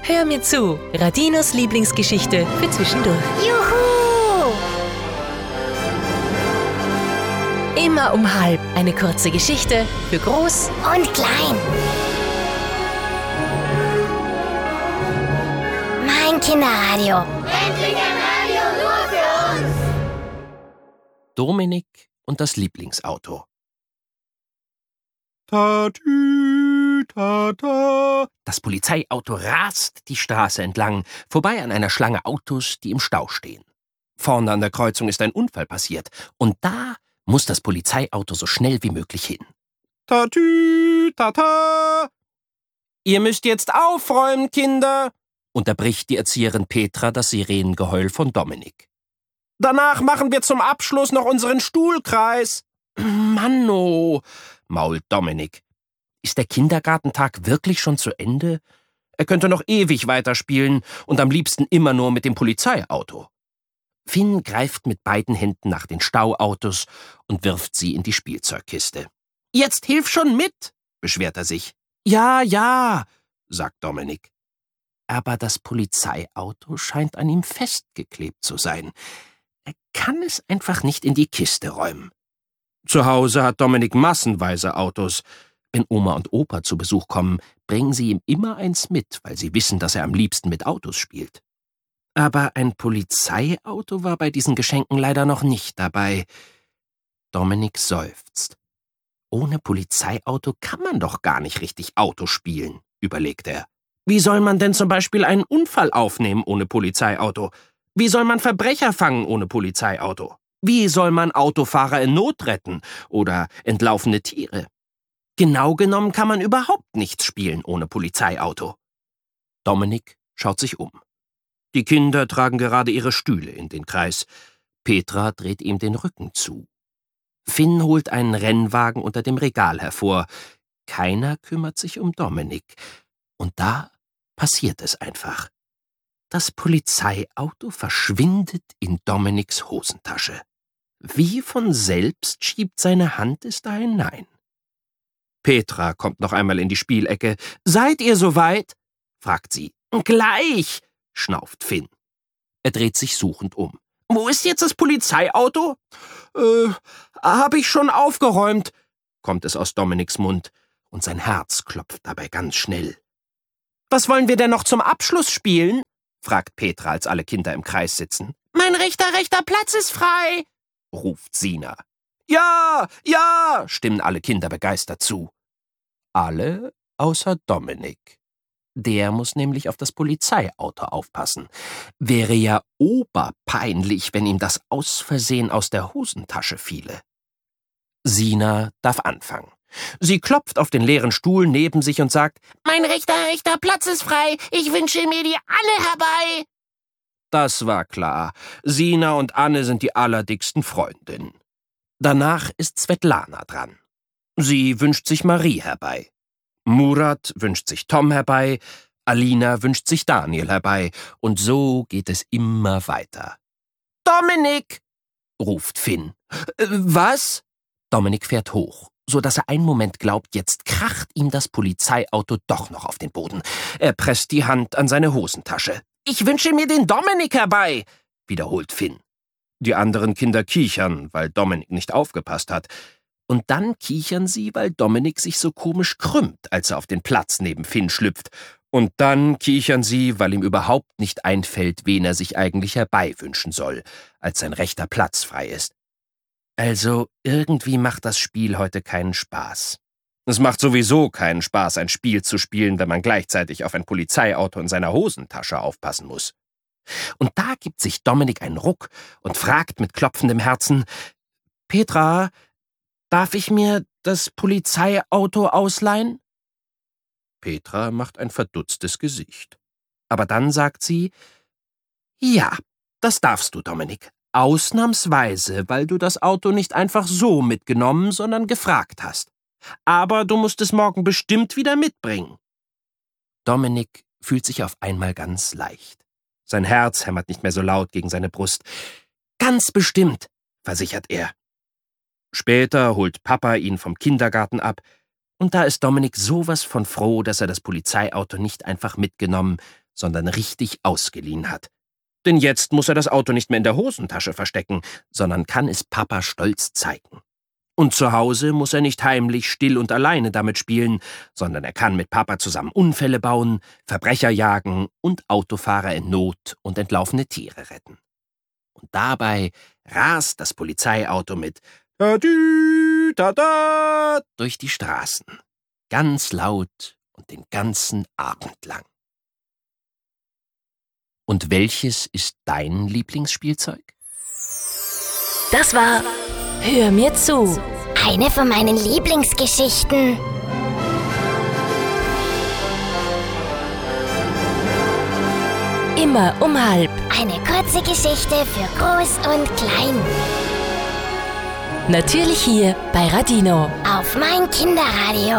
Hör mir zu, Radinos Lieblingsgeschichte für zwischendurch. Juhu! Immer um 12:30 eine kurze Geschichte für Groß Und klein. Mein Kinderradio. Endlich ein Radio nur für uns! Dominik und das Lieblingsauto. Tatü, tata. Das Polizeiauto rast die Straße entlang, vorbei an einer Schlange Autos, die im Stau stehen. Vorne an der Kreuzung ist ein Unfall passiert und da muss das Polizeiauto so schnell wie möglich hin. Tatü, tata. »Ihr müsst jetzt aufräumen, Kinder«, unterbricht die Erzieherin Petra das Sirenengeheul von Dominik. Danach machen wir zum Abschluss noch unseren Stuhlkreis. »Manno«, mault Dominik. Ist der Kindergartentag wirklich schon zu Ende? Er könnte noch ewig weiterspielen und am liebsten immer nur mit dem Polizeiauto. Finn greift mit beiden Händen nach den Stauautos und wirft sie in die Spielzeugkiste. »Jetzt hilf schon mit«, beschwert er sich. Ja, sagt Dominik. Aber das Polizeiauto scheint an ihm festgeklebt zu sein. Er kann es einfach nicht in die Kiste räumen. Zu Hause hat Dominik massenweise Autos. Wenn Oma und Opa zu Besuch kommen, bringen sie ihm immer eins mit, weil sie wissen, dass er am liebsten mit Autos spielt. Aber ein Polizeiauto war bei diesen Geschenken leider noch nicht dabei. Dominik seufzt. Ohne Polizeiauto kann man doch gar nicht richtig Auto spielen, überlegt er. Wie soll man denn zum Beispiel einen Unfall aufnehmen ohne Polizeiauto? Wie soll man Verbrecher fangen ohne Polizeiauto? Wie soll man Autofahrer in Not retten oder entlaufene Tiere? Genau genommen kann man überhaupt nichts spielen ohne Polizeiauto. Dominik schaut sich um. Die Kinder tragen gerade ihre Stühle in den Kreis. Petra dreht ihm den Rücken zu. Finn holt einen Rennwagen unter dem Regal hervor. Keiner kümmert sich um Dominik. Und da passiert es einfach. Das Polizeiauto verschwindet in Dominiks Hosentasche. Wie von selbst schiebt seine Hand es da hinein. Petra kommt noch einmal in die Spielecke. »Seid ihr soweit?« fragt sie. »Gleich«, schnauft Finn. Er dreht sich suchend um. »Wo ist jetzt das Polizeiauto?« »Hab ich schon aufgeräumt«, kommt es aus Dominiks Mund, und sein Herz klopft dabei ganz schnell. »Was wollen wir denn noch zum Abschluss spielen?« fragt Petra, als alle Kinder im Kreis sitzen. »Mein rechter Platz ist frei«, ruft Sina. »Ja, stimmen alle Kinder begeistert zu. Alle außer Dominik. Der muss nämlich auf das Polizeiauto aufpassen. Wäre ja oberpeinlich, wenn ihm das aus Versehen aus der Hosentasche fiele. Sina darf anfangen. Sie klopft auf den leeren Stuhl neben sich und sagt, Mein rechter Platz ist frei. Ich wünsche mir die alle herbei. das war klar. Sina und Anne sind die allerdicksten Freundinnen. Danach ist Svetlana dran. Sie wünscht sich Marie herbei. Murat wünscht sich Tom herbei. Alina wünscht sich Daniel herbei. Und so geht es immer weiter. »Dominik«, ruft Finn. »Was?« Dominik fährt hoch, so dass er einen Moment glaubt, jetzt kracht ihm das Polizeiauto doch noch auf den Boden. Er presst die Hand an seine Hosentasche. »Ich wünsche mir den Dominik herbei«, wiederholt Finn. Die anderen Kinder kichern, weil Dominik nicht aufgepasst hat. Und dann kichern sie, weil Dominik sich so komisch krümmt, als er auf den Platz neben Finn schlüpft. Und dann kichern sie, weil ihm überhaupt nicht einfällt, wen er sich eigentlich herbeiwünschen soll, als sein rechter Platz frei ist. Also irgendwie macht das Spiel heute keinen Spaß. Es macht sowieso keinen Spaß, ein Spiel zu spielen, wenn man gleichzeitig auf ein Polizeiauto in seiner Hosentasche aufpassen muss. Und da gibt sich Dominik einen Ruck und fragt mit klopfendem Herzen, »Petra, darf ich mir das Polizeiauto ausleihen?« Petra macht ein verdutztes Gesicht. Aber dann sagt sie, »Ja, das darfst du, Dominik. Ausnahmsweise, weil du das Auto nicht einfach so mitgenommen, sondern gefragt hast. Aber du musst es morgen bestimmt wieder mitbringen.« Dominik fühlt sich auf einmal ganz leicht. Sein Herz hämmert nicht mehr so laut gegen seine Brust. »Ganz bestimmt«, versichert er. Später holt Papa ihn vom Kindergarten ab, und da ist Dominik sowas von froh, dass er das Polizeiauto nicht einfach mitgenommen, sondern richtig ausgeliehen hat. Denn jetzt muss er das Auto nicht mehr in der Hosentasche verstecken, sondern kann es Papa stolz zeigen. Und zu Hause muss er nicht heimlich, still und alleine damit spielen, sondern er kann mit Papa zusammen Unfälle bauen, Verbrecher jagen und Autofahrer in Not und entlaufene Tiere retten. Und dabei rast das Polizeiauto mit Tadü, tada durch die Straßen, ganz laut und den ganzen Abend lang. Und welches ist dein Lieblingsspielzeug? Das war Hör mir zu. Eine von meinen Lieblingsgeschichten. Immer um halb. Eine kurze Geschichte für Groß und Klein. Natürlich hier bei Radino. Auf mein Kinderradio.